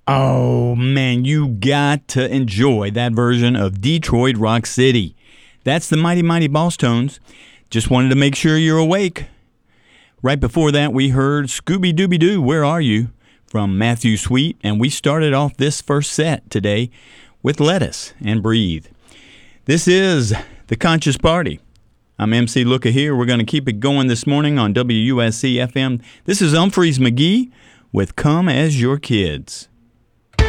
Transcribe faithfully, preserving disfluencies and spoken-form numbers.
Oh, man, you got to enjoy that version of Detroit Rock City. That's the Mighty Mighty Boss Tones. Just wanted to make sure you're awake. Right before that, we heard Scooby Dooby Doo, Where Are You? From Matthew Sweet, and we started off this first set today with Let Us and Breathe. This is The Conscious Party. I'm M C Looka here. We're going to keep it going this morning on W U S C F M. This is Humphreys McGee with Come As Your Kids.